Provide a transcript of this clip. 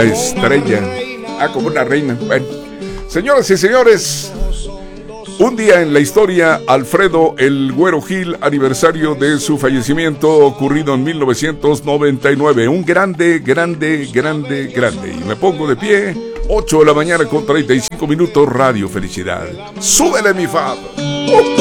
una estrella. Como una reina. Bueno, señoras y señores, un día en la historia, Alfredo El Güero Gil, aniversario de su fallecimiento ocurrido en 1999. Un grande. Y me pongo de pie, 8 de la mañana con 35 minutos, Radio Felicidad. ¡Súbele, mi Fab!